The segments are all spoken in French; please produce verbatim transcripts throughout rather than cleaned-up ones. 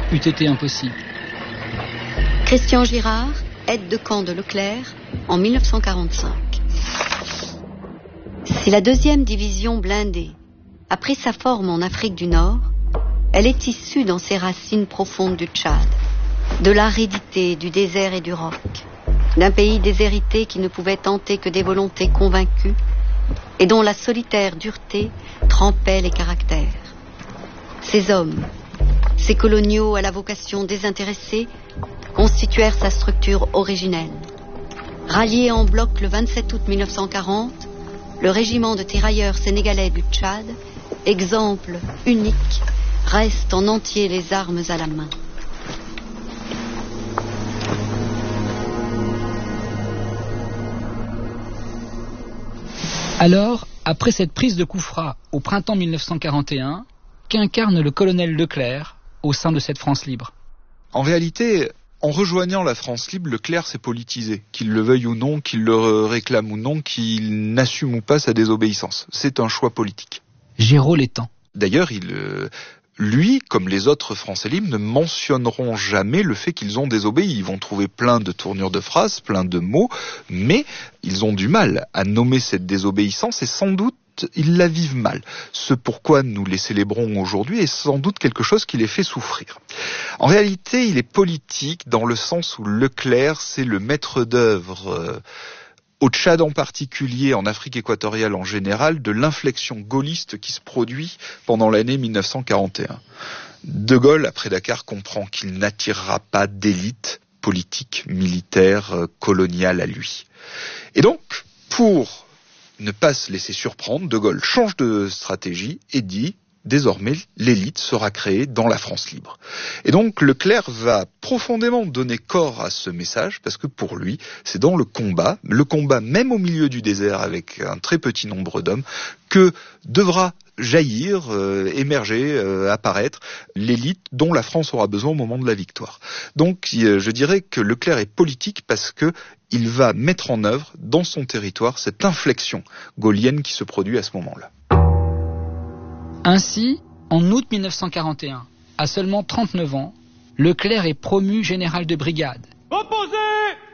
eût été impossible. Christian Girard, aide de camp de Leclerc en mille neuf cent quarante-cinq. Si la deuxième division blindée a pris sa forme en Afrique du Nord, elle est issue dans ses racines profondes du Tchad, de l'aridité, du désert et du roc, d'un pays déshérité qui ne pouvait tenter que des volontés convaincues et dont la solitaire dureté trempait les caractères. Ces hommes, ces coloniaux à la vocation désintéressée, constituèrent sa structure originelle. Rallié en bloc le vingt-sept août mille neuf cent quarante, le régiment de tirailleurs sénégalais du Tchad, exemple unique, reste en entier les armes à la main. Alors, après cette prise de Koufra au printemps mille neuf cent quarante et un, qu'incarne le colonel Leclerc au sein de cette France libre? En réalité, en rejoignant la France libre, Leclerc s'est politisé. Qu'il le veuille ou non, qu'il le réclame ou non, qu'il n'assume ou pas sa désobéissance. C'est un choix politique. Géraud l'étend. D'ailleurs, il... Euh... Lui, comme les autres Français libres, ne mentionneront jamais le fait qu'ils ont désobéi. Ils vont trouver plein de tournures de phrases, plein de mots, mais ils ont du mal à nommer cette désobéissance et sans doute ils la vivent mal. Ce pourquoi nous les célébrons aujourd'hui est sans doute quelque chose qui les fait souffrir. En réalité, il est politique dans le sens où Leclerc, c'est le maître d'œuvre euh, au Tchad en particulier, en Afrique équatoriale en général, de l'inflexion gaulliste qui se produit pendant l'année mille neuf cent quarante et un. De Gaulle, après Dakar, comprend qu'il n'attirera pas d'élite politique, militaire, euh, coloniale à lui. Et donc, pour ne pas se laisser surprendre, De Gaulle change de stratégie et dit désormais l'élite sera créée dans la France libre. Et donc Leclerc va profondément donner corps à ce message parce que pour lui, c'est dans le combat, le combat même au milieu du désert avec un très petit nombre d'hommes, que devra jaillir, euh, émerger, euh, apparaître l'élite dont la France aura besoin au moment de la victoire. Donc euh, je dirais que Leclerc est politique parce que il va mettre en œuvre dans son territoire cette inflexion gaullienne qui se produit à ce moment-là. Ainsi, en août mille neuf cent quarante et un, à seulement trente-neuf ans, Leclerc est promu général de brigade. Opposé, entre !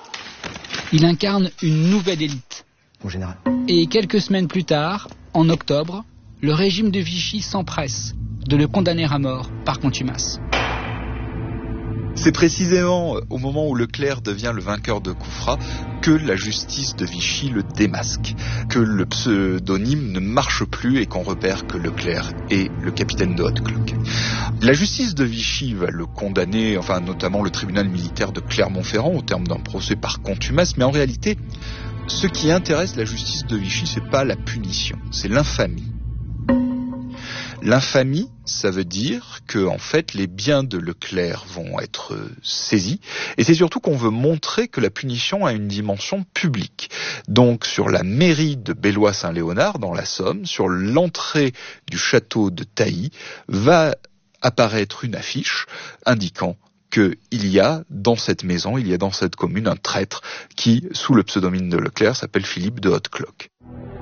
Il incarne une nouvelle élite. Mon général. Et quelques semaines plus tard, en octobre, le régime de Vichy s'empresse de le condamner à mort par contumace. C'est précisément au moment où Leclerc devient le vainqueur de Koufra que la justice de Vichy le démasque, que le pseudonyme ne marche plus et qu'on repère que Leclerc est le capitaine de Haute-Cloque. La justice de Vichy va le condamner, enfin notamment le tribunal militaire de Clermont-Ferrand au terme d'un procès par contumace, mais en réalité, ce qui intéresse la justice de Vichy, c'est pas la punition, c'est l'infamie. L'infamie, ça veut dire que, en fait, les biens de Leclerc vont être saisis. Et c'est surtout qu'on veut montrer que la punition a une dimension publique. Donc, sur la mairie de Bellois-Saint-Léonard, dans la Somme, sur l'entrée du château de Tailly, va apparaître une affiche indiquant qu'il y a dans cette maison, il y a dans cette commune un traître qui, sous le pseudonyme de Leclerc, s'appelle Philippe de Haute-Cloque.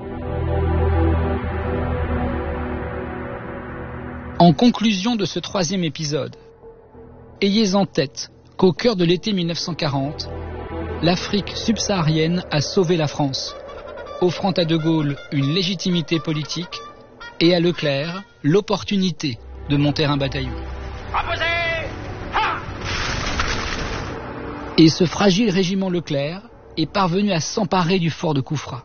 En conclusion de ce troisième épisode, ayez en tête qu'au cœur de l'été mille neuf cent quarante, l'Afrique subsaharienne a sauvé la France, offrant à De Gaulle une légitimité politique et à Leclerc l'opportunité de monter un bataillon. Et ce fragile régiment Leclerc est parvenu à s'emparer du fort de Koufra.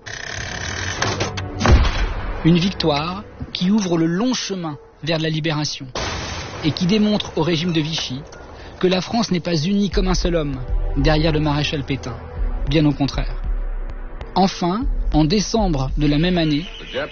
Une victoire qui ouvre le long chemin vers la libération et qui démontre au régime de Vichy que la France n'est pas unie comme un seul homme derrière le maréchal Pétain, bien au contraire. Enfin, en décembre de la même année,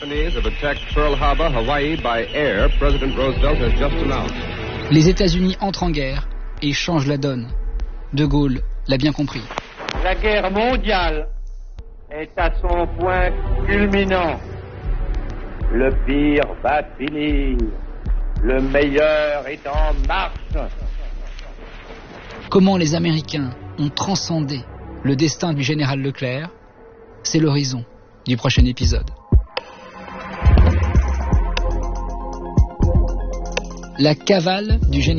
les États-Unis entrent en guerre et changent la donne. De Gaulle l'a bien compris. La guerre mondiale est à son point culminant. Le pire va finir. Le meilleur est en marche. Comment les Américains ont transcendé le destin du général Leclerc, c'est l'horizon du prochain épisode. La cavale du général